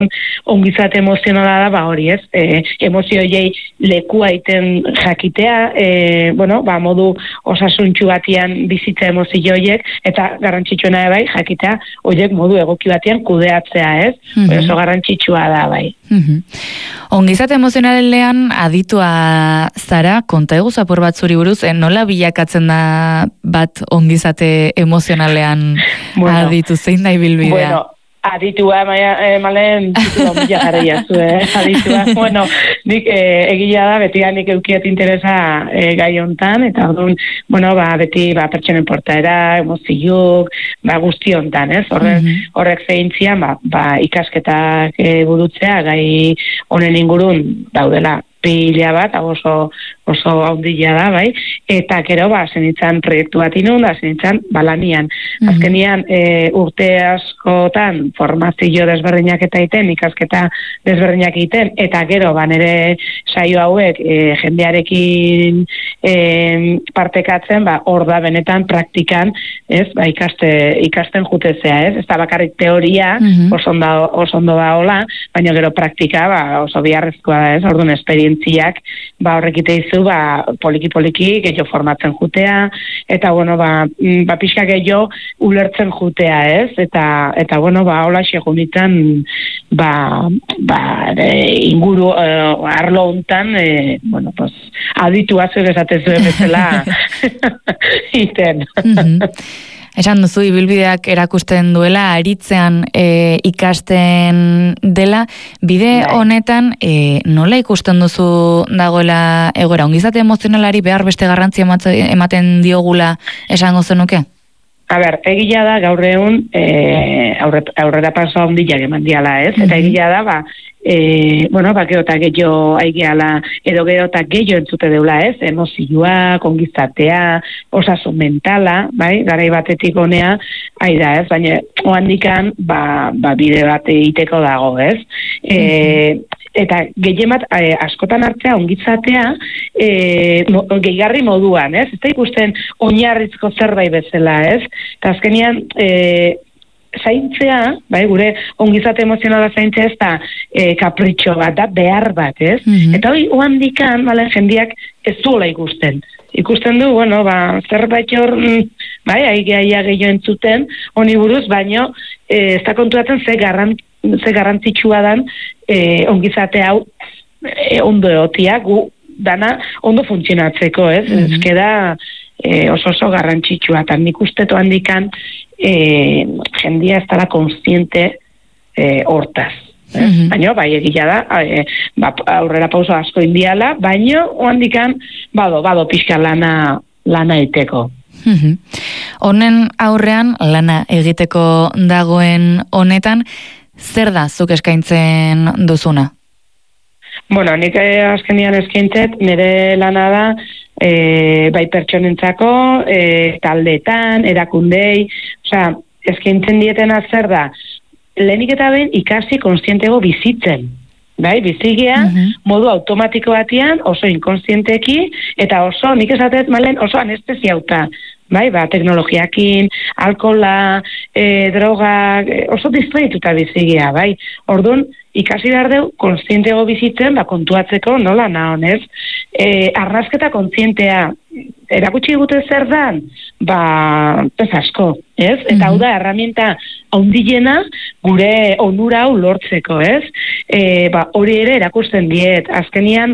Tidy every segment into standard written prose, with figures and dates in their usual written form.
ongizate emozionala da, ba hori ez, emozioiei lekua iten jakitea, modu osasuntxu batian bizitza emozio horiek, eta garrantzitsuena bai, jakitea, horiek modu egoki batian kudeatzea ez, oso garrantzitsua da bai. Ongizate emozionalean aditua zara, konta eguz apur bat zuri buruz, nola bilakatzen da bat ongizate emozionalean aditu, zein da ibilbidea? Aditua, malen, titulo mila jarria zu, aditua. Nik egia da, beti nik eukiet interesa gai hontan, eta orduan, beti pertsonen portaera, emoziuk, guzti hontan, ez? Horrek zehintzian, ikasketak burutzea, gai honen ingurun daudela pila bat, oso haundila da, bai, eta gero, zenitzan proiektu bat inun, zenitzan balanian. Azkenian, urte askotan formazio desberdinak eta iten, ikasketa desberdinak iten, eta gero, nire saio hauek jendearekin partekatzen, hor da benetan praktikan, ez, ikasten jutezea, ez, ez da bakarrik teoria, oso ondo da hola, baina gero praktika, oso biharrezkoa da, ez, orduan esperientziak, horrekite izu, poliki-poliki, gehiago formatzen jutea, eta, pixka gehiago ulertzen jutea, ez? Eta hola segunitan, inguru arlo hontan, aditua zuen esatez duen bezala iten. Esan duzu, ibilbideak erakusten duela, aritzean ikasten dela, bide honetan nola ikusten duzu dagoela egoera? Ongizate emozionalari behar beste garrantzia ematen diogula esango zenuke? Egia da gaur egun aurrera paso handiak eman diala, ez? Eta egia da, gero eta gehiago aigeala, edo gero eta gehiago entzute deula, ez? Emozioa, kongizatea, osasun mentala, bai? Garai batetik honea, da, ez? Baina, oandikan, bide bat iteko dago, ez? Eta gehiemat askotan hartzea ongizatea gehigarri moduan, ez? Ez da ikusten oinarrizko zerbait bezala, ez? Eta azkenian zaintzea, gure ongizate emozionala zaintzea ez da kapritxo bat, da behar bat, ez? Eta hori oandikan, jendeak ez duela ikusten. Ikusten du, zerbait hor, aigeaia gehiago entzuten, honi buruz, baino, ez da konturatzen ze garrantzitsua dan ongizate hau ondo egotia, gu dana ondo funtzionatzeko, ez? Ezkeda oso garrantzitsua, eta nik usteto handikan jendia ez dara konstiente hortaz. Baina, egia da, aurrera pauso asko indiala, baina handikan bado pixka lana iteko. Honen aurrean, lana egiteko dagoen honetan, zer da zuk eskaintzen duzuna? Nik azkenian eskaintzet, nire lana da, bai pertsonentzako, taldeetan, erakundei, eskaintzen dietena zer da, lehenik eta behin ikasi konstientego bizitzen. Bizigea, modu automatiko batian, oso inkonstienteki, eta oso, nik esatet malen, oso anestesiauta. Teknologiakin, alkohola, droga, oso distraituta bizigea, Orduan, ikasi behar deu, konstientego bizitzen, kontuatzeko nola nahonez. Arnasketa kontzientea, erakutsi gute zer dan? Ez asko, ez? Eta hau da, herramienta haundilena gure onura hau lortzeko, ez? Hori ere erakusten diet, azkenian,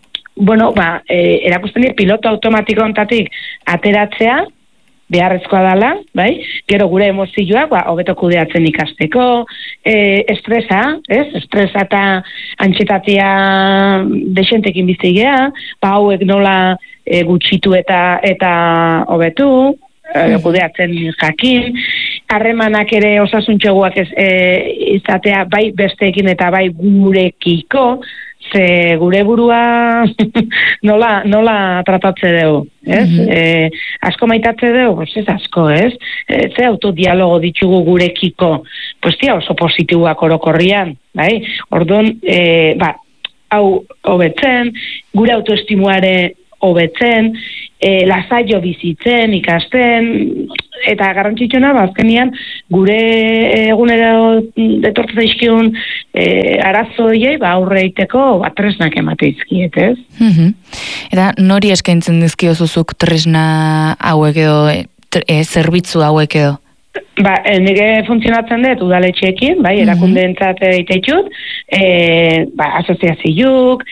erakusten diet piloto automatiko ontatik ateratzea, beharrezkoa dela, gero gure emozioak, hobeto kudeatzen ikasteko, estresa, ez? Estresa eta antxetatia desentekin bizigea, hauek nola gutxitu eta hobetu, kudeatzen jakin, harremanak ere osasuntxoguak izatea, bai besteekin eta bai gurekiko, ze gure burua nola tratatze dugu, ez? Asko maitatze dugu, ez asko, ez? Ze autodialogo ditugu gurekiko, oso positiboak orokorrian, Orduan, hau hobetzen, gure autoestimuare hobetzen, lasaio bizitzen, ikasten, eta garrantzitsuena, azkenean, gure egunero detortzen zaizkion arazoiei, aurre egiteko tresnak emateizkiet, ez? Eta nori eskaintzen dizkiozuzuk tresna hauek edo, zerbitzu hauek edo? Nire funtzionatzen dut udaletxeekin, erakundeentzat iteitut, asoziazioak,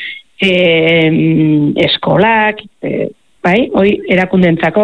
eskolak, erakundentzako,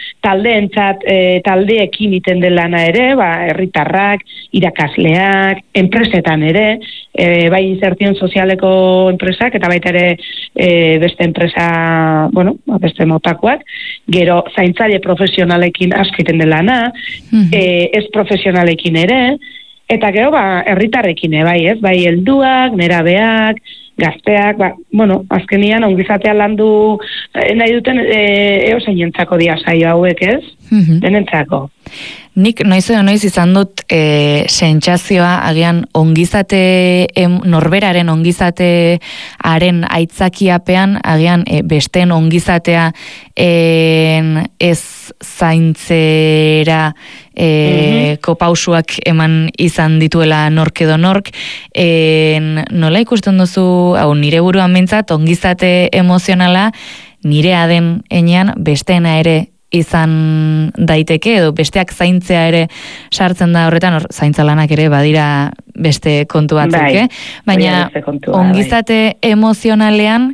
taldeekin iten den lana ere, herritarrak, irakasleak, enpresetan ere, bai insertion sozialeko enpresak, eta baita ere beste enpresa, beste motakoak, gero zaintzaile profesionalekin asko iten den lana, ez profesionalekin ere, eta gero herritarrekin bai helduak, nerabeak, gazteak, azkenian ongizatea landu nahi duten eosainentzako dia saio hauek, ez? Denentzako. Nik noiz izan dut sentsazioa agian ongizate norberaren ongizatearen aitzakiapean agian besteen ongizatea ez zaintzera kopausuak eman izan dituela nork edo nork. Nola ikusten duzu, nire buruan mintzat, ongizate emozionala nirea den enean besteena ere izan daiteke, edo besteak zaintzea ere sartzen da horretan, zaintza lanak ere badira beste kontu batzuk, baina ongizate emozionalean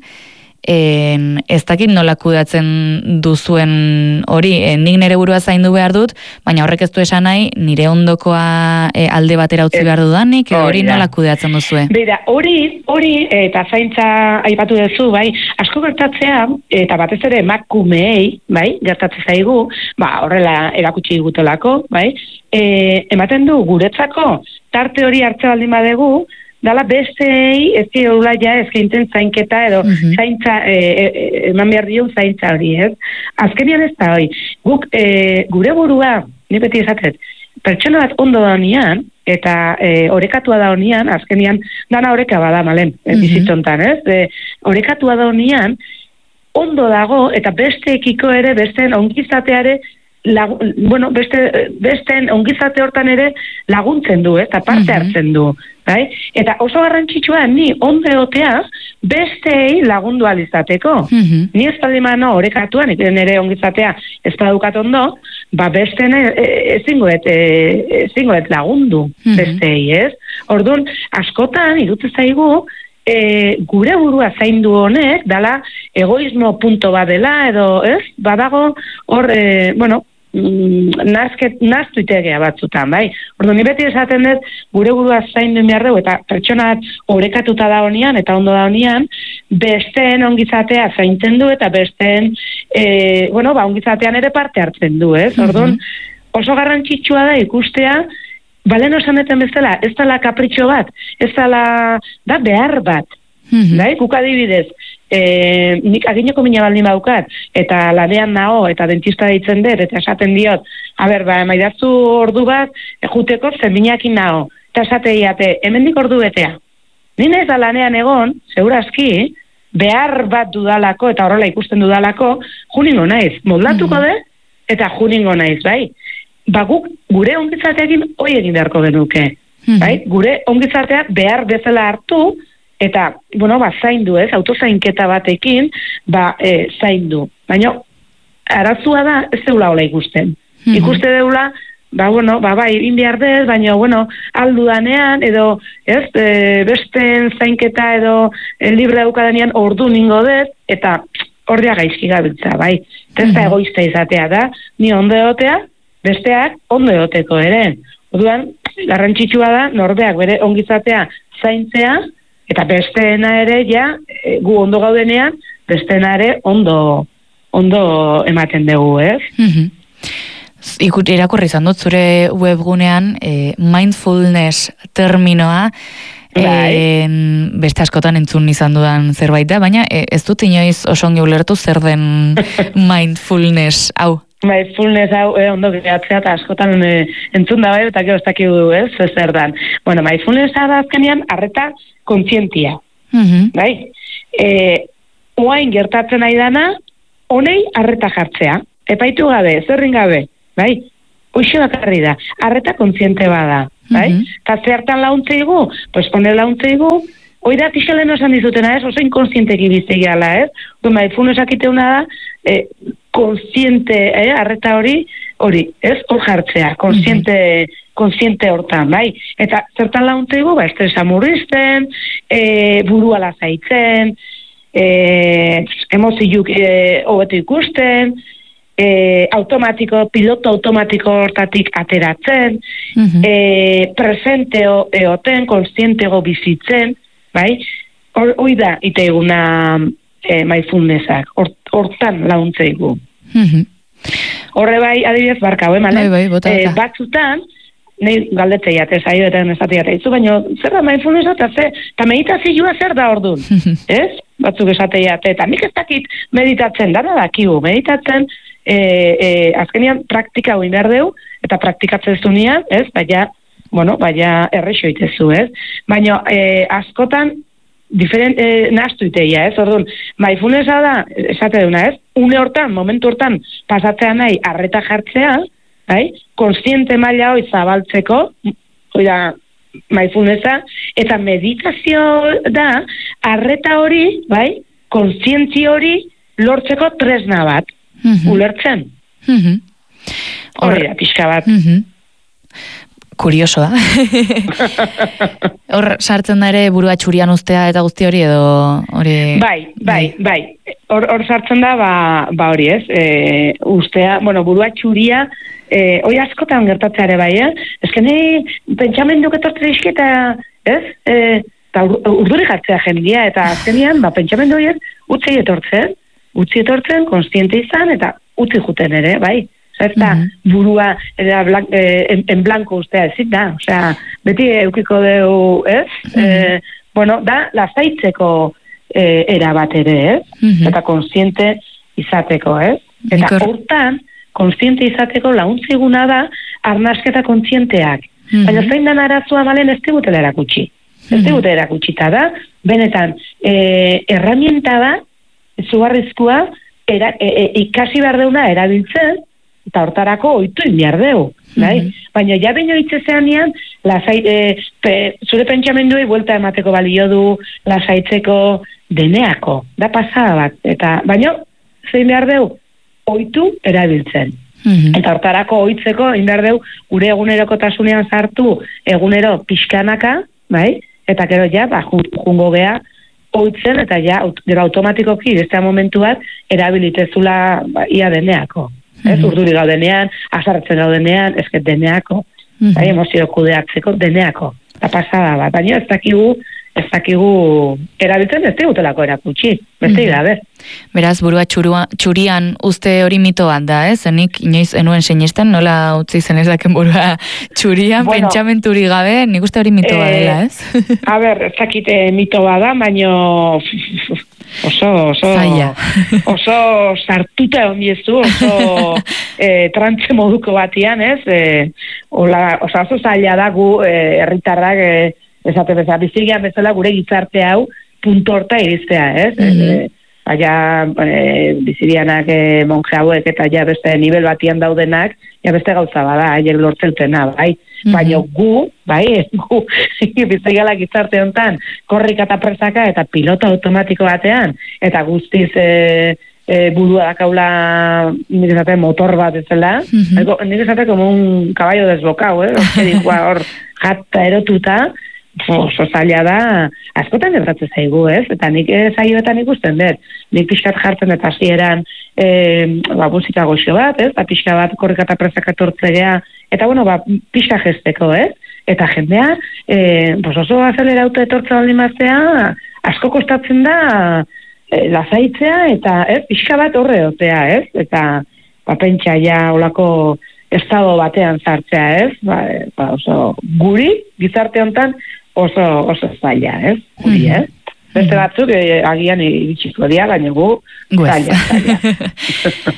ez dakit nola kudatzen duzuen hori, nik nire burua zaindu behar dut, baina horrek ez du esan nahi, nire ondokoa alde batera utzi behar dudanik, hori nola kudatzen duzue? Beira, hori eta zaintza aipatu duzu, asko gertatzea, eta batez ere emakumeei, gertatzen zaigu, horrela erakutsi gutelako, ematen du guretzako, tarte hori hartze baldin badegu, dala bestei ez diola eskaintzen zainketa edo zaintza eman behar dion zaintza hori, ez? Azkenian ez da hori. Guk gure burua, ni beti esatet, pertsona bat ondo da honian, eta orekatua da honian, azkenian dana oreka bada malen, bizitzontan, ez? Orekatua da honian, ondo dago, eta besteekiko ere, besteen ongizateare, besteen ongizate hortan ere laguntzen du, eta parte hartzen du. Eta oso garrantzitsua ni ondo egotea besteei lagundu alizateko. Ni ez badimano orekatuan, nire ongizatea ez badukat ondo, besteen ezingoet lagundu besteei, ez? Orduan, askotan, irutu zaigu, gure burua zaindu honek, dala egoismo punto bat dela, edo, ez? Badago, hor, naztu itegea batzutan, Orduan, ni beti esaten dut, gure burua zaindu behar dugu, eta pertsona orekatuta da honian, eta ondo da honian, besteen ongizatea zaintzen du, eta besteen, ongizatean ere parte hartzen du, ez? Orduan, oso garrantzitsua da ikustea, balen osaneten bezala, ez dala kapritxo bat, ez dala, da behar bat, Guk adibidez, nik agineko mina baldin baukat, eta lanean nao, eta dentista deitzen dut, eta esaten diot, maidazu ordu bat, juteko zenbinakin nao, eta esateiate, hemendik ordu betea. Nina ez da lanean egon, segurazki, behar bat dudalako, eta horrela ikusten dudalako, juningo naiz, moldatuko dut, eta juningo naiz, Guk gure ongizateakin hoi egin beharko genuke, Gure ongizateak behar bezala hartu, eta, zaindu ez, autozainketa batekin, zaindu. Baina, arazua da, ez deula hola ikusten. Ikuste deula, egin behar dez, baina, aldu danean, edo, ez, besten zainketa edo libre daukadanean ordu ningo dez, eta ordea gaizki gabiltza, Ez da egoista izatea da, ni ondo egotea, besteak ondo egoteko ere. Orduan, garrantzitsua da, norbeak bere ongizatea zaintzea, eta besteena ere, gu ondo gaudenean, besteena ere ondo ematen dugu, ez? Irakurri izan dut zure webgunean mindfulness terminoa, beste askotan entzun izan dudan zerbait da, baina ez dut inoiz oso ongi ulertu zer den mindfulness hau. Mindfulness hau ondo gehatzea eta askotan entzun da eta gero ez dakigu ez zer dan. Mindfulness da azkenean arreta kontzientia. Oain gertatzen nahi dana, honei arreta jartzea, epaitu gabe, zerrin gabe, bai? Hoxe bakarri da, arreta kontziente bada, bai? Eta zertan launtzigu, pues hone launtzigu, hoi da pixalen osan dizutena, ez? Oso inkonsienteki biztegiala, ez? Mindfulness akiteuna da, konsiente, arreta hori, ez? Hor jartzea, konsiente hortan, bai? Eta zertan launtzigu, estresa murrizten, burua lasaitzen, emoziuk hobeto ikusten, piloto automatiko hortatik ateratzen, presente eoten, konsientego bizitzen, bai? Hoi da, ite eguna mindfulnessak, hortan launtzeigu. Horre bai, adibidez, barkau, batzutan, nahi galdetzei ate, zaio eta nesati ate, baina zer da mindfulnessa eta meditazioa zer da orduan, ez? Batzuk esatei ate, eta nik ez dakit meditatzen, dara dakigu, meditatzen, azkenian praktika hori behar deu, eta praktikatzen zunean, ez? Baina errexo itezu, ez? Baina askotan nahaztu iteia, ez? Orduan, mindfulnessa da, esate duna, ez? Une hortan, momentu hortan, pasatzea nahi, arreta jartzea, bai? Konstiente maila hori zabaltzeko, hori da, mindfulnessa, eta meditazio da, arreta hori, bai? Konstientzi hori lortzeko tresna bat. Ulertzen. Hori da, pixka bat. Kurioso da. Hor sartzen da ere burua txurian ustea eta guzti hori edo hori... Bai. Hor sartzen da, hori ez, ustea, burua txuria, hori askotan gertatzeare bai, ez que nahi pentsamenduk etortzen izketa, ez? Eta urduri jartzea jendia, eta azkenian, pentsamendu horiek utzi etortzen, konstiente izan, eta utzi juten ere, bai? Eta burua en blanco ustea ezit da, osea, beti eukiko deu, ez? Da, lasaitzeko era bat ere, ez? Eta konstiente izateko, ez? Eta hortan, konstiente izateko launtziguna da, arnasketa kontzienteak. Baina zein dan arazoa malen ez digutela erakutsi. Ez digutela erakutsita da, benetan, herramienta da, zugarrizkoa, ikasi behar deuna erabiltzen, eta hortarako oitu behar deu. Baina ja baino itzezean nian, zure pentsamenduei buelta emateko balio du, lasaitzeko deneako, da pasada bat. Baina, zein behar deu, oitu erabiltzen. Eta hortarako oitzeko, behar deu, gure egunerokotasunean sartu, egunero pixkanaka, bai? Eta gero ja, jungo gea, oitzen, eta ja, gero automatikoki, bestea momentu bat, erabilitezula ia deneako. Urduri gaudenean, azartzen gaudenean, ezket deneako. Emozio kudeatzeko deneako. Eta pasada bat. Baina ez dakigu erabiltzen, ez digutelako erakutsi. Beste gabe. Beraz, burua txurian uste hori mito bat da, ez? Nik inoiz enuen sinisten, nola utzi zen ezaken burua txurian, pentsamenturi gabe, nik uste hori mito bat dela, ez? A ber, ez dakite mito bat da, baina oso sartuta ondiezu, oso trantze moduko batian, ez? Oso zaila da gu herritarrak esate bezala, bizigian bezala gure gizarte hau punto horta iriztea, ez? Bizigianak monje hauek eta ja beste nivel batian daudenak, ja beste gauza bada, haiek lortzeltena, bai? Baina gu bizigala gizarte honetan, korrika eta presaka eta pilota automatiko batean, eta guztiz burua dakaula nik esate motor bat ezela, nik esate como un caballo desbocau, hor jata erotuta, oso zaila da, askotan gertatzen zaigu, ez? Eta nik zaioetan ikusten dut, nik pixkat jartzen eta hasieran musika goxo bat, ez? Pixka bat korrika eta presaka tortzegea, eta pixka gesteko, ez? Eta jendea, oso azelerauta etortza baldin maztea, asko kostatzen da lasaitzea, eta pixka bat horre otea, ez? Eta pentsa ja olako estado batean sartzea, ez? Oso guri, gizarte honetan, oso zaila, ez? Guri, ez? Beste batzuk agian iritsiko dira, baina gu zaila.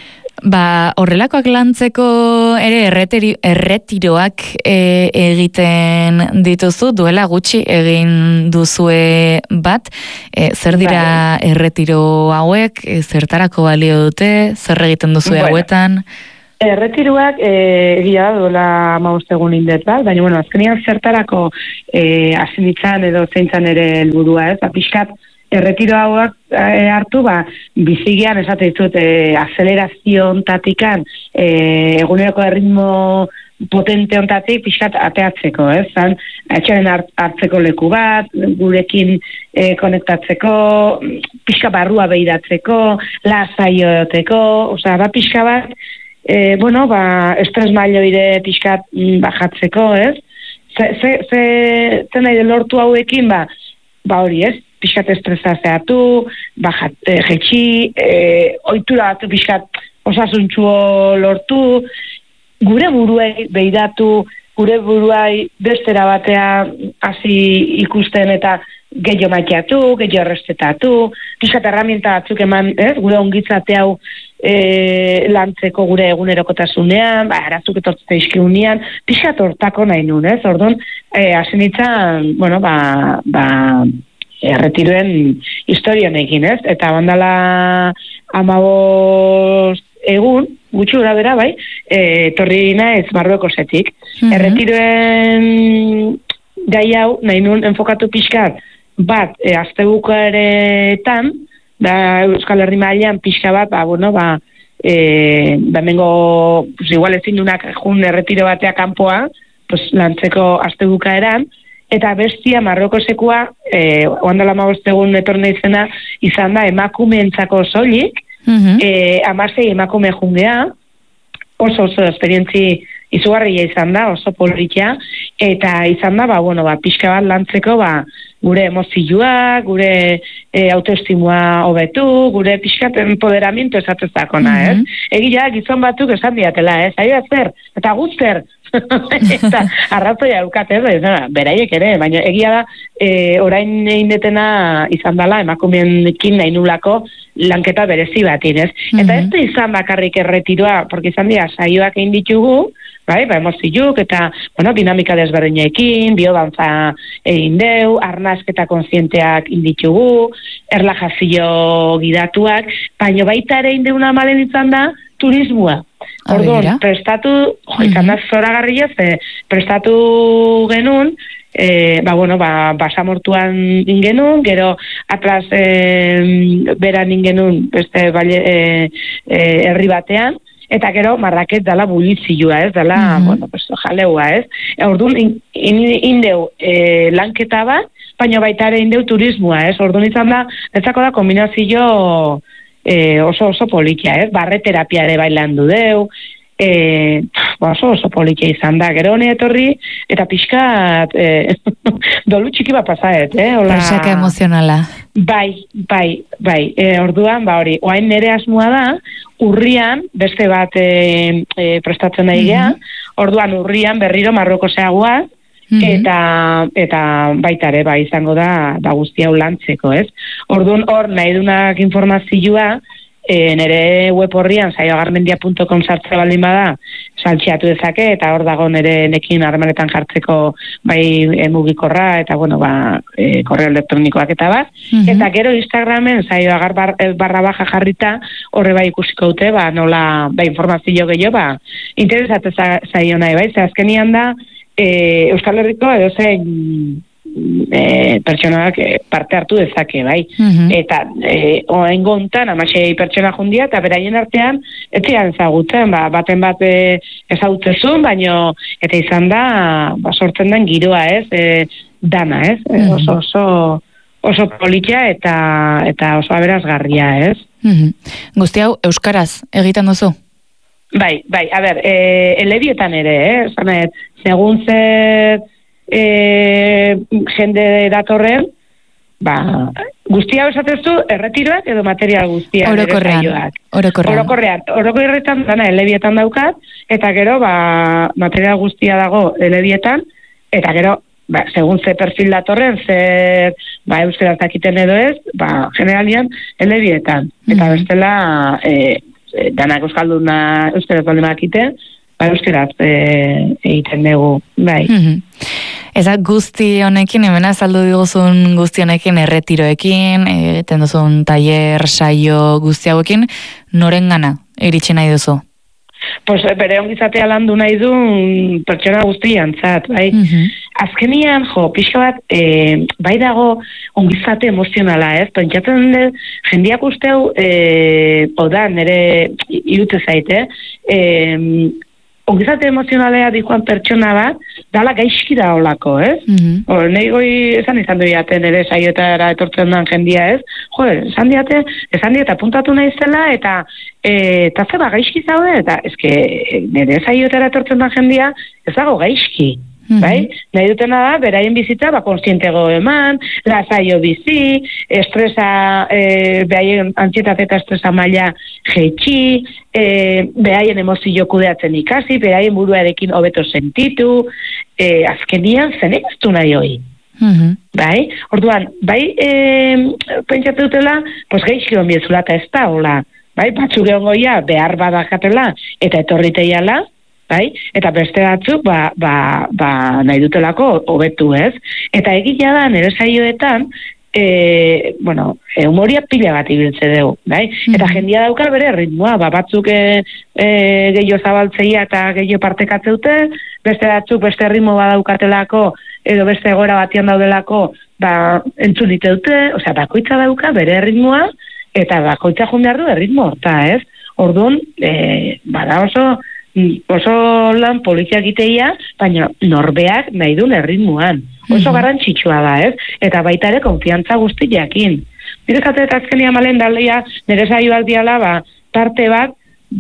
Horrelakoak lantzeko ere erretiroak egiten dituzu, duela gutxi egin duzue bat, zer dira erretiro hauek, zertarako balio dute, zer egiten duzue hauetan? Erretiroak egia da duela 15 egun indet bat, baina azkenean zertarako asinitzan edo zeintzan ere helburua ez, pixkat erretiro hauak hartu, bizigian esate ditut azelerazio ontatikan, eguneroko erritmo potente ontatik pixkat ateatzeko, ez? Etxaren hartzeko leku bat, gurekin konektatzeko, pixka barrua behiratzeko, lasaioeteko, pixka bat, estres mailoire pixkat bajatzeko, ez? Ze nahi lortu hauekin, hori, ez? Pixkat estresa zehatu, jetxi, ohitura batu pixkat osasuntxuo lortu, gure buruei behiratu, gure buruai bestera batea hasi ikusten eta gehiago makiatu, gehiago errespetatu, pixkat herramienta batzuk eman, gure ongitzate hau lantzeko gure egunerokotasunean, arazuk etortzea izkiunean, pixkat hortako nahi nun, orduan, hasi nintzen, erretiroen historionekin, eta bandala 15 egun, gutxi gura bera, torri naiz Marruekosetik. Erretiroen gai hau, nahi nun enfokatu pixkat, bat, astebukaretan, Euskal Herri mailan pixka bat, hemengo, igual ezin dunak jun erretiro batea kanpoa, lantzeko astebukaeran, eta bestia Marruekosekua, oandala 15 egun etorne izan da emakumeentzako soilik, 16 emakume jungea, oso esperientzi izugarria izan da, oso politia, eta izan da, pixka bat lantzeko, gure emozioa, gure autoestimua hobetu, gure pixkat empoderamiento esatezakona, ez? Egia, gizon batzuk esan diatela, ez? Aio zer, eta guzter, eta arrazoia eukate, beraiek ere, baina egia da, orain indetena izan dela, emakumeenekin nahi nulako lanketa berezi batin, ez? Eta ez da izan bakarrik erretiroa, porque izan dira, saioak egin ditugu, emozioak eta, dinamika desberdinekin, biodantza egin deu, arnasketa kontzienteak inditugu, erlajazio gidatuak, baina baita ere indeuna malen izan da, turismoa. Orduan, prestatu, izan da zoragarria, prestatu genuen, basamortuan ingenun, gero atlas beran ingenun beste herri batean, eta gero Marraket dala bulizioa, ez, dala, jaleua, ez. Orduan, indeu lanketa bat, baina baita ere indeu turismoa, ez. Orduan izan da, ezako da kombinazio oso politia, ez. Barreterapia ere bailandu deu, oso politia izan da, gero honi etorri, eta pixkat dolu txiki bat pasaet, Presaka emozionala. Bai, orduan, hori, oain nire asmoa da, urrian, beste bat prestatzen nahi gea, orduan urrian berriro Marruekoseagoaz, eta baita ere, izango da guzti hau lantzeko, ez? Orduan, hor, nahi dunak informazioa, nire web horrian, saioagarmendia.com sartzea baldin bada, saltxeatu dezake, eta hor dago nire nekin harremanetan jartzeko mugikorra, eta korreo elektronikoak eta bat. Eta gero Instagramen saioagar _baja jarrita, horre ikusiko dute, nola informazio gehiago, interesatu zaio nahi, ze azkenian da, Euskal Herriko edo zein pertsonak parte hartu dezake, eta oain gontan 16 pertsona jundia, eta beraien artean etzian ezagutzen, baten bat ezagutzezun, baina eta izan da sortzen den giroa, ez, dana, ez, oso politia eta oso aberazgarria, ez. Guzti hau euskaraz egiten duzu? Bai, a ber, elebietan ere, segun zer jende datorren, guztia esatezu erretiroak edo material guztia. Orokorrean dana elebietan daukat, eta gero material guztia dago elebietan, eta gero segun ze perfil datorren, zer euskaraz dakiten edo ez, generalian elebietan. Eta bestela danak euskaraz baldin bakite, euskaraz egiten dugu, bai. Eza guzti honekin, hemen azaldu diguzun guzti honekin, erretiroekin, egiten duzun tailer, saio guzti hauekin, noren gana iritsi nahi duzu? Pues bere ongizatea landu nahi du pertsona guztian zat, bai. Azkenian, pixka bat, bai dago ongizate emozionala, ez? Pentsatzen dut, jendiak usteu, oda, nire irute zaite, ongizate emozionalea dikoan pertsona bat, dala gaizki da olako, ez? Nei goi esan izan duiate nire saioetara etortzen dan jendia, ez? Esan diate apuntatu nahi zela, eta zeba gaizki zaude, eta eske nire saioetara etortzen dan jendia, ez dago gaizki. Bai? Nahi dutena da, beraien bizitza, konstientego eman, lasaio bizi, estresa, behaien antsietate eta estresa maila jeitxi, behaien emozio kudeatzen ikasi, behaien buruarekin hobeto sentitu, azkenian zenek ez du nahi hoi. Bai? Orduan, bai, pentsatu dutela, gaizki onbiezula eta ez da, hola. Bai? Batzuk egon goia, behar badakatela, eta etorriteiala, bai? Eta beste batzuk, nahi dutelako hobetu, ez? Eta egia da, nire saioetan, humoria pila bat ibiltze dugu, bai? Eta jendia dauka bere ritmoa, batzuk gehiago zabaltzeia eta gehiago partekatze dute, beste batzuk beste ritmo badaukatelako, edo beste egoera batian daudelako, entzunite dute, osea, bakoitza dauka bere ritmoa, eta bakoitza joan behar du erritmo horta, ez? Orduan, bada oso lan polizia egiteia, baina norbeak nahi duen erritmuan. Oso garrantzitsua da, ez? Eta baita ere konfiantza guzti jakin. Nire zateet azkenia malen dalea, nire saioak diala, parte bat,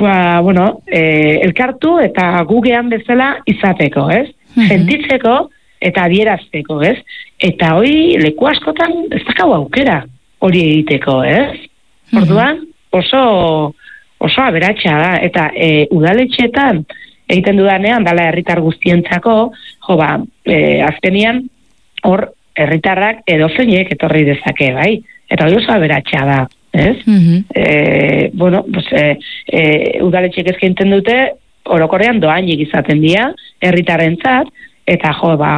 elkartu eta gugean bezala izateko, ez? Sentitzeko eta adierazteko, ez? Eta hori leku askotan ez dakau aukera hori egiteko, ez? Orduan, oso aberatsa da, eta udaletxeetan egiten dudanean, dala herritar guztientzako, azkenian, hor, herritarrak edozeinek etorri dezake, bai? Eta hori oso aberatsa da, ez? Udaletxeek eskaintzen dute, orokorrean doainik izaten dira, herritarrentzat, eta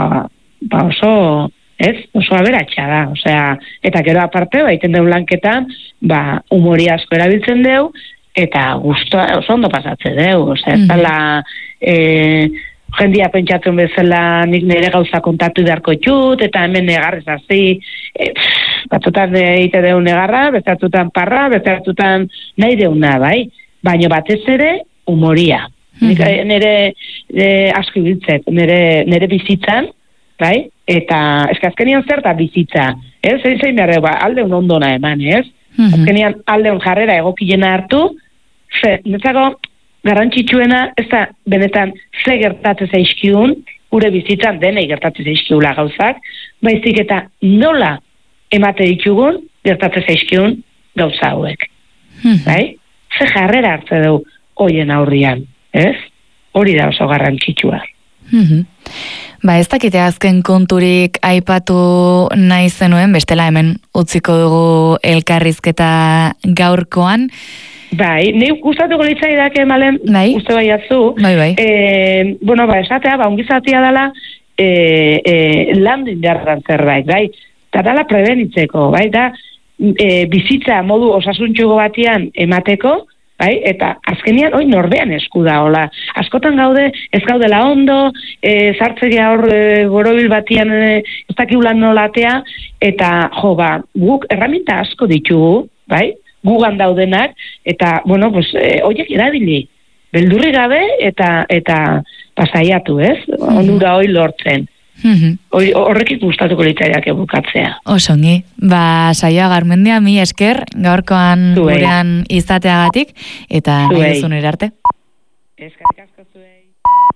oso aberatsa da, osea, eta gero aparte, egiten deun lanketan, humoria asko erabiltzen deu, eta guztua oso ondo pasatze deu, osea, ez dala jendia pentsatzen bezala nik nire gauza kontatu beharko txut, eta hemen negarrez hazi, batzutan egite deu negarra, bestatutan parra, bestatutan nahi deuna, bai? Baina batez ere, humoria. Nire asko ibiltzet, nire bizitzan, bai? Eta azkenian zer da bizitza, ez? Zein behar dugu, aldeun ondona eman, ez? Azkenian aldeun jarrera egokilena hartu, netzako garrantzitsuena, ez da benetan ze gertatzen zaizkiun, gure bizitzan denei gertatzen zaizkiula gauzak, baizik eta nola emate ditugun gertatzen zaizkiun gauza hauek. Bai? Ze jarrera hartze dugu hoien aurrian, ez? Hori da oso garrantzitsua. Ez dakite azken konturik aipatu nahi zenuen, bestela hemen utziko dugu elkarrizketa gaurkoan. Ni gustatuko litzaidake malen, uste baiatzu. Esatea, ongizatea dela landu indarran zerbait, bai? Eta dela prebenitzeko, bai? Da, bizitza modu osasuntxugo batian emateko, bai? Eta azkenian, norbean esku da, hola. Askotan gaude, ez gaudela ondo, zartzea hor borobil batian ez dakiulan nolatea, eta guk erraminta asko ditugu, bai? Gugan daudenak, eta, horiek erabili, beldurri gabe, eta pasaiatu, ez? Onura hori lortzen. Horrekik gustatuko litzaidak bukatzea. Osongi, saioa Garmendia, mi esker, gaurkoan gurean izateagatik, eta nahi duzun erarte. Eskerrik asko zuei.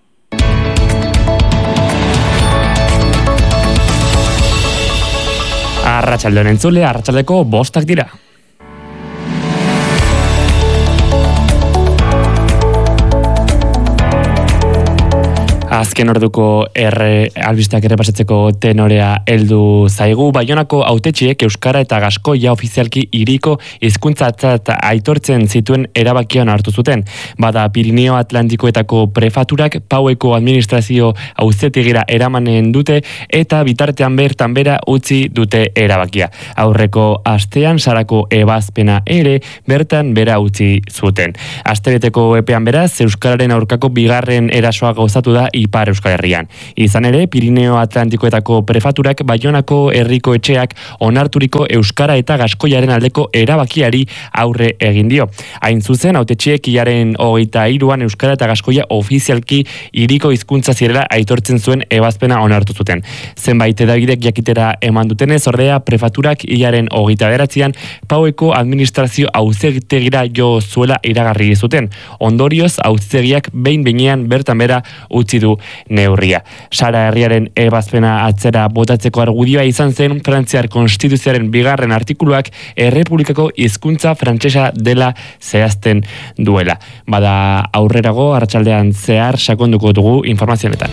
Arratsaldeon entzule, arratsaldeko 5 dira. Azken orduko albisteak errepasatzeko tenorea heldu zaigu. Baionako hautetsiek euskara eta gaskoia ofizialki hiriko hizkuntzatzat aitortzen zituen erabakian hartu zuten. Bada Pirineo Atlantikoetako prefaturak Paueko administrazio auzitegira eramanen dute eta bitartean bertan bera utzi dute erabakia. Aurreko astean Sarako ebazpena ere bertan bera utzi zuten. Astebeteko epean beraz euskararen aurkako bigarren erasoa gauzatu da Ipar Euskal Herrian. Izan ere, Pirineo Atlantikoetako prefaturak Baionako herriko etxeak onarturiko euskara eta gaskoiaren aldeko erabakiari aurre egin dio. Hain zuzen, hautetsiek hilaren 23an euskara eta gaskoia ofizialki hiriko hizkuntza zirela aitortzen zuen ebazpena onartu zuten. Zenbait hedabidek jakitera eman dutenez, ordea prefaturak hilaren 29an Paueko administrazio auzitegira jo zuela iragarri zuten. Ondorioz, auzitegiak behin-behinean bertan bera utzi du neurria. Sara herriaren ebazpena atzera botatzeko argudioa izan zen Frantziar Konstituzioaren bigarren artikuluak errepublikako hizkuntza frantsesa dela zehazten duela. Bada aurrerago arratsaldean zehar sakonduko dugu informazioetan.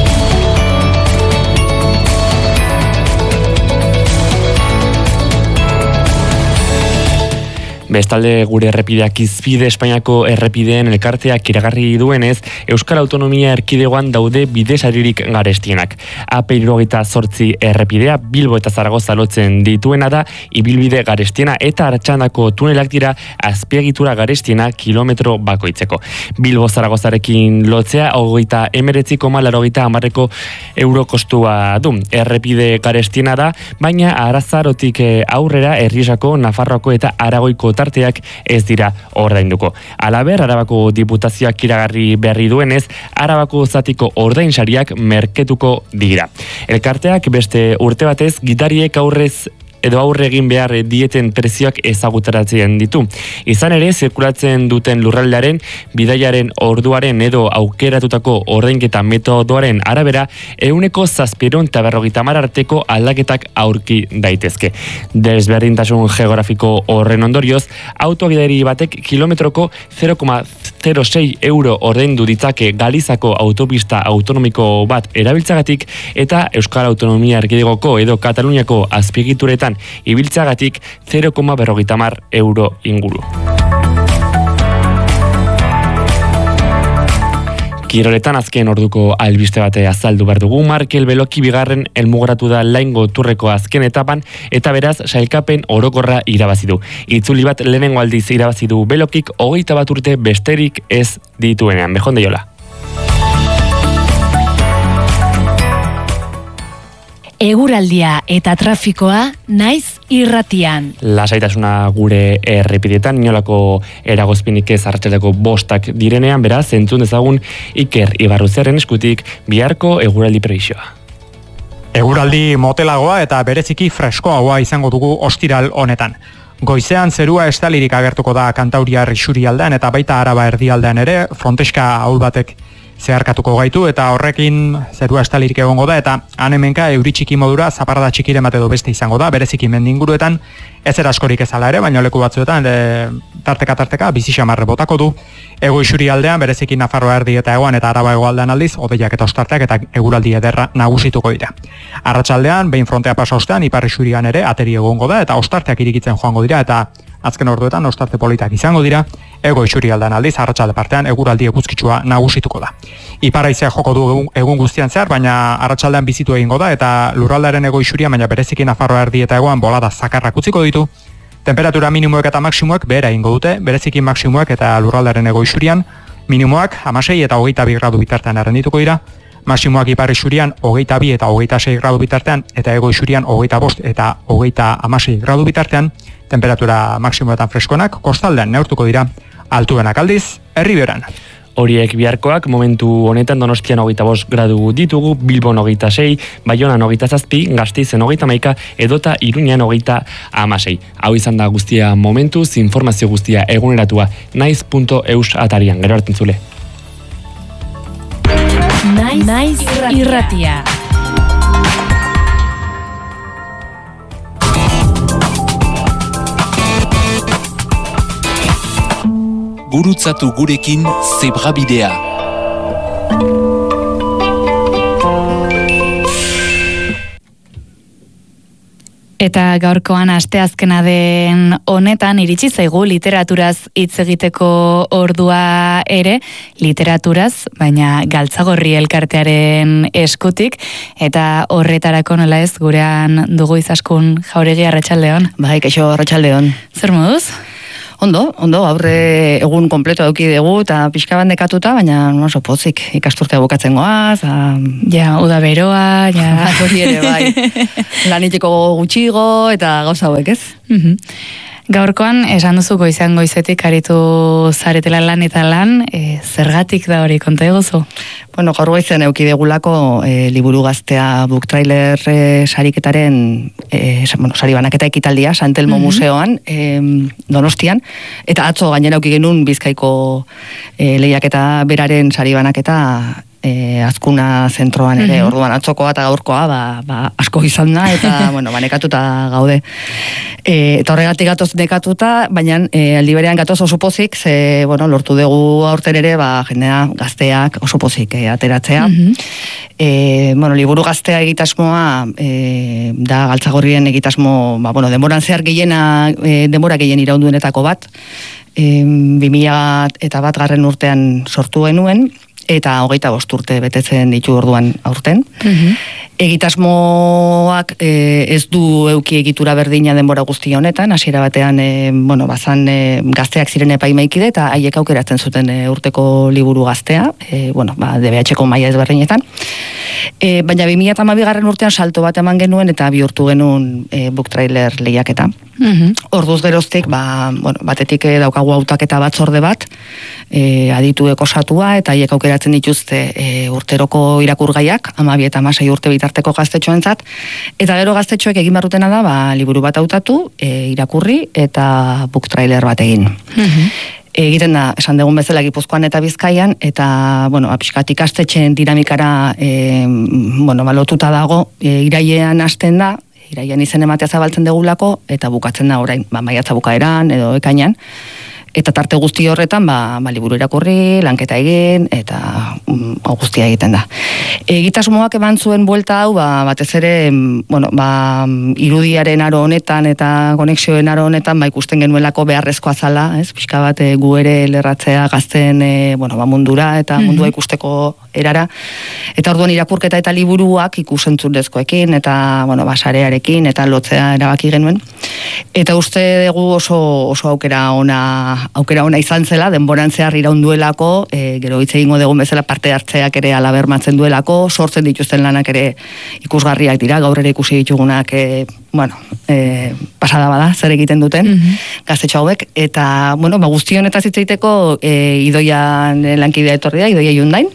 Bestalde gure errepideak Izbide Espainiako errepideen elkarteak iragarri duenez, Euskal Autonomia Erkidegoan daude bidesaririk garestienak. AP78 errepidea Bilbo eta Zaragoza lotzen dituena da ibilbide garestiena eta Artxandako tunelak dira azpiegitura garestiena kilometro bakoitzeko. Bilbo Zaragozarekin lotzea 39,80 euro kostua du. Errepide garestiena da, baina Arazarotik aurrera Errioxako, Nafarroako eta Aragoiko tarteak ez dira ordainduko. Halaber, Arabako Diputazioak iragarri berri duenez, Arabako zatiko ordainsariak merketuko dira. Elkarteak beste urte batez gitariek aurre egin behar dieten prezioak ezagutaratzen ditu. Izan ere, zirkulatzen duten lurraldearen, bidaiaren orduaren edo aukeratutako ordainketa metodoaren arabera, 750 arteko aldaketak aurki daitezke. Desberdintasun geografiko horren ondorioz, autogidari batek kilometroko 0,06 euro ordaindu ditzake Galizako autopista autonomiko bat erabiltzagatik eta Euskal Autonomia Erkidegoko edo Kataluniako azpiegituretan ibiltzagatik 0,50 euro inguru. Kiroletan azken orduko albiste bate azaldu behar dugu. Markel Beloki bigarren helmugaratu da Laingo Turreko azken etapan eta beraz sailkapen orokorra irabazi du. Itzuli bat lehenengo aldiz irabazi du Belokik 21 urte besterik ez dituenean. Bejonde jola. Eguraldia eta trafikoa naiz irratian. Lasaitasuna gure errepidetan, inolako eragozpinik ez arratsaldeko 5 direnean, beraz, entzun dezagun Iker Ibarruzerren eskutik biharko eguraldi prebisioa. Eguraldi motelagoa eta bereziki freskoagoa izango dugu ostiral honetan. Goizean zerua estalirik agertuko da Kantauriar isurialdean eta baita Araba erdialdean ere, fronteska ahul batek zeharkatuko gaitu eta horrekin zerua estalirik egongo da eta hemenka euri txiki modura zaparrada txikiren bat edo beste izango da, bereziki mendinguruetan ezer askorik ezala ere, baina leku batzuetan tarteka bizi xamarre botako du. Hego isurialdean bereziki Nafarroa erdi eta hegoan eta Araba hegoaldean aldiz hodeiak eta ostarteak eta eguraldi ederra nagusituko dira. Arratsaldean behin frontea pasa ostean ipar isurian ere ateri egongo da eta ostarteak irikitzen joango dira eta azken orduetan ostarte politak izango dira. Ego isurialdean aldiz arratsalde partean eguraldi eguzkitsua nagusituko da. Ipar-haizea joko du egun guztian zehar, baina arratsaldean bizitu egingo da eta lurraldearen ego isurian, baina bereziki Nafarroa erdi eta hegoan bolada zakarrak utziko ditu. Temperatura minimoek eta maksimoak behera egingo dute, bereziki maksimoak eta lurraldearen ego isurian, minimoak 16 eta 22 gradu bitartean errendituko dira, maksimoak ipar isurian 22 eta 26 gradu bitartean eta ego isurian 25 eta 26 gradu bitartean, temperatura maksimoetan freskonak kostaldean neurtuko dira, altuenak aldiz, Erriberan. Horiek biharkoak momentu honetan Donostian 25 gradu ditugu, Bilbon 26, Baionan 27, Gasteizen 31 edota Iruñan 36. Hau izan da guztia momentuz, informazio guztia eguneratua naiz.eus atarian. Gero hartzen zule. Naiz irratia. Gurutzatu gurekin Zebrabidea. Eta gaurkoan asteazkena den honetan iritsi zaigu literaturaz hitz egiteko ordua ere, literaturaz, baina Galtzagorri elkartearen eskutik, eta horretarako nola ez gurean dugu Izaskun Jauregi, arratsaldeon. Bai, kaixo, arratsaldeon. Zer moduz? Ondo, aurre egun kompleto eduki dugu eta pixka bat nekatuta, baina oso pozik ikasturtea bukatzen goaz. Ja, uda beroa, ja. Hori ere, bai. Laniteko gutxigo eta gauza hauek, ez? Gaurkoan, esan duzu goizetik aritu zaretela lan eta lan, zergatik da hori, konta egozu? Bueno, gaur goizen euki degulako liburu gaztea book trailer sariketaren sari banaketa ekitaldia, Santelmo Museoan, Donostian, eta atzo gainera euki genuen Bizkaiko lehiaketa beraren sari banaketa Azkuna zentroan ere, orduan atzokoa eta gaurkoa asko izan da, eta nekatuta gaude. Eta horregatik gatoz nekatuta, baina aldi berean gatoz oso pozik, ze lortu dugu aurten ere, jendea gazteak oso pozik ateratzea. Liburu gaztea egitasmoa da Galtzagorrien egitasmo, denboran zehar denbora gehien iraunduenetako bat, 2001 urtean sortu genuen, eta 25 urte betetzen ditu orduan aurten. Egitasmoak ez du euki egitura berdina denbora guzti honetan, hasiera batean bazan gazteak ziren epaimaikide eta haiek aukeratzen zuten urteko liburu gaztea, DBH-ko maila ezberdinetan. Baina 2012 urtean salto bat eman genuen eta bihurtu genuen book trailer lehiaketa. Orduz geroztik, batetik daukagu hautaketa batzorde bat, adituek osatua, eta haiek aukeratzen dituzte urteroko irakurgaiak, 12 eta 16 urte bitarteko gaztetxoentzat, eta gero gaztetxoek egin barrutena da, liburu bat hautatu, irakurri, eta book trailer bat egin. Egiten da, esan dugun bezala Gipuzkoan eta Bizkaian, eta, pixkat ikastetxeen dinamikara, lotuta dago, irailean hasten da, irailean izen ematea zabaltzen degulako, eta bukatzen da orain, maiatza bukaeran edo ekainan, eta tarte guzti horretan, liburu irakurri, lanketa egin, eta guztia egiten da. Egitasmoak eman zuen buelta hau, batez ere, irudiaren aro honetan eta konexioen aro honetan, ikusten genuelako beharrezkoa zala, pixka bat gu ere lerratzea gazten mundura eta mundua ikusteko erara, eta orduan irakurketa eta liburuak ikusentzunezkoekin, eta sarearekin, eta lotzea erabaki genuen. Eta uste dugu oso aukera ona izan zela, denboran zehar iraunduelako, gero hitz egingo dugun bezala parte hartzeak ere ala bermatzen duelako, sortzen dituzten lanak ere ikusgarriak dira, gaur ere ikusi ditugunak, pasada bada, zer egiten duten, gaztetxo hauek, eta, guzti honetaz hitz egiteko Idoian lankidea etorri da, Idoia Iundain,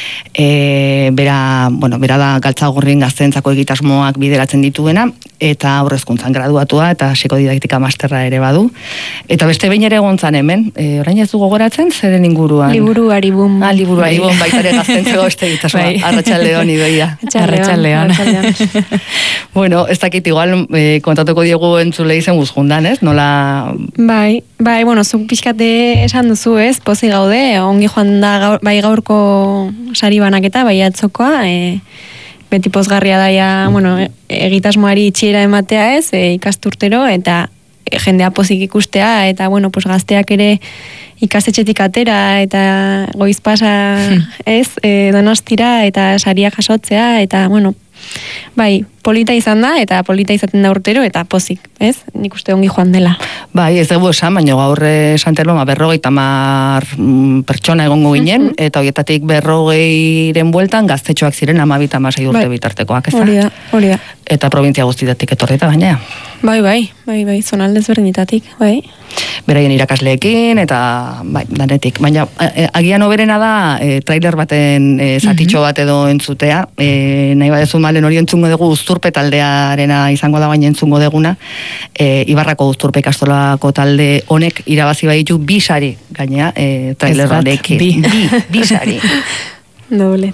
bera da Galtzagorrien gazteentzako egitasmoak bideratzen dituena, eta aurrezkuntzan graduatua, eta psikodidaktika masterra ere badu, eta beste behin ere egontzan hemen, orain ez du gogoratzen, zeren inguruan? Liburu Aribun. Liburu Aribun, baitare gaztentzeko beste egitasmoa, arratsaldeon Idoia. Arratsaldeon. Bueno, ez dakit igual kontatuko diegu entzule izen guzkundan, ez? Nola... Bai, zuk pixkate esan duzu, ez? Pozi gaude, ongi joan da gaurko sari banaketa, bai atzokoa, beti pozgarria daia, egitasmoari itxiera ematea, ez? Ikasturtero, eta jendea pozik ikustea, eta, gazteak ere ikastetxetik atera, eta goiz pasa, ez? Donostira, eta saria jasotzea, eta, bai, polita izan da, eta polita izaten da urtero, eta pozik, ez? Nik uste ongi joan dela. Bai, ez dugu esan, baina gaur Santelmo 50 pertsona egongo ginen, eta horietatik 40 bueltan gaztetxoak ziren 12 eta 16 urte bitartekoak, ez da? Hori da. Eta provintzia guztietatik etorreta baina. Bai, zonaldez berdinetatik, bai. Beraien irakasleekin, eta bai, danetik. Baina, agian oberena da, trailer baten zatitxo bat edo entzutea, nahi badezu malen hori entzungo dugu Uzturpe taldearena izango da baina entzungo deguna, Ibarrako Uzturpe ikastolako talde honek irabazi baditu 2 sari, gaina, trailer batekin. 2 sari. Doble.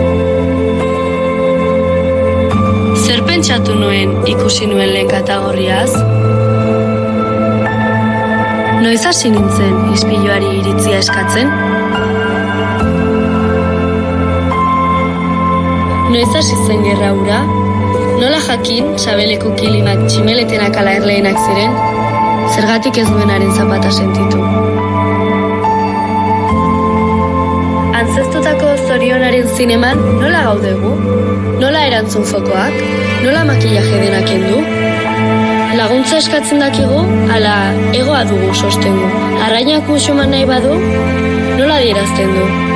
Zer pentsatu nuen ikusi nuen lehen kategoriaz? Noiz hasi nintzen ispiluari iritzia eskatzen? Noiz hasi zen gerra hura? Nola jakin, sabeleko kilimak tximeletenak ala erleenak ziren, zergatik ez duenaren zapata sentitu. Antzeztutako zorionaren zineman nola gaudegu? Nola erantzun fokoak? Nola makillaje denak kendu? Laguntza eskatzen dakigu, ala egoa dugu sostengu. Arrainak musuman nahi badu, nola adierazten du?